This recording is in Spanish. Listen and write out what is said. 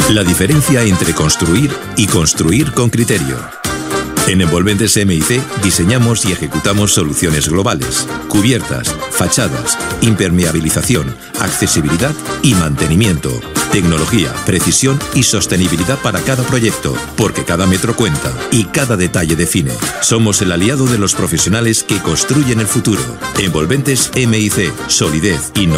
La diferencia entre construir y construir con criterio. En Envolventes MIC diseñamos y ejecutamos soluciones globales, cubiertas, fachadas, impermeabilización, accesibilidad y mantenimiento. Tecnología, precisión y sostenibilidad para cada proyecto, porque cada metro cuenta y cada detalle define. Somos el aliado de los profesionales que construyen el futuro. Envolventes MIC, solidez, innovación.